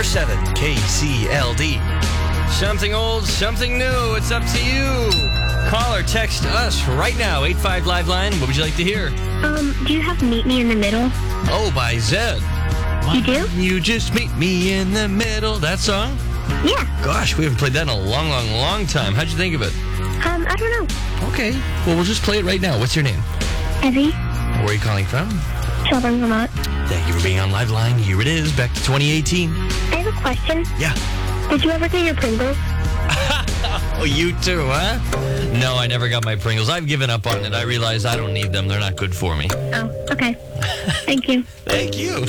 102.7 KCLD. Something old, something new. It's up to you. Call or text us right now. 85 Live Line. What would you like to hear? Do you have Meet Me in the Middle? Oh, by Zed. You do? You just meet me in the middle. That song? Yeah. Gosh, we haven't played that in a long time. How'd you think of it? I don't know. Okay. Well, we'll just play it right now. What's your name? Evie? Where are you calling from? Shelburne, Vermont. Thank you for being on Live Line. Here it is, back to 2018. I have a question. Yeah. Did you ever get your Pringles? Oh, you too, huh? No, I never got my Pringles. I've given up on it. I realize I don't need them. They're not good for me. Oh, okay. Thank you. Thank you.